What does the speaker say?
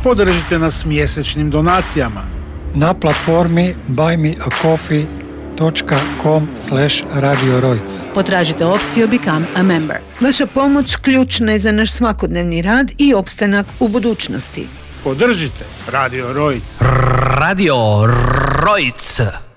Podržite nas mjesečnim donacijama na platformi buymeacoffee.com/Radio Rojc. Potražite opciju Become a Member. Vaša pomoć ključna je za naš svakodnevni rad i opstanak u budućnosti. Podržite Radio Rojc. Radio Rojc.